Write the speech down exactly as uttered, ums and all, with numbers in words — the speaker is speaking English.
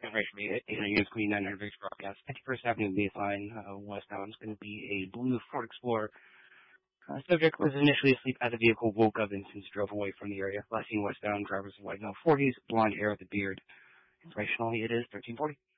Right for me, eight hundred units, Queen nine hundred Victor broadcast. fifty-first Avenue baseline, uh, westbound is going to be a blue Ford Explorer. Uh, subject was initially asleep as the vehicle woke up and since drove away from the area. Last seen westbound, drivers in white no forties, blonde hair with a beard. Inspirationally, it is thirteen forty.